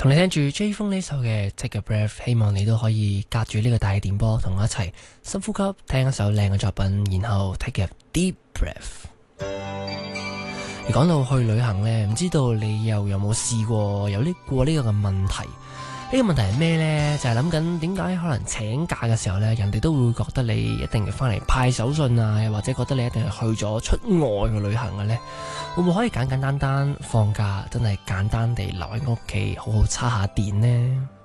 同你聽住 J 風呢首嘅 Take a Breath， 希望你都可以隔住呢個大電波同我一齊深呼吸，聽一首靚嘅作品，然後 Take a deep breath。而講到去旅行呢，唔知道你又有冇試過有過呢個嘅問題？呢個問題係咩呢？就係諗緊點解可能請假嘅時候呢，人哋都會覺得你一定要翻嚟派手信啊，又或者覺得你一定係去咗出外去旅行嘅呢？會唔會可以簡簡單單放假，真係簡單地留喺屋企，好好叉下電呢？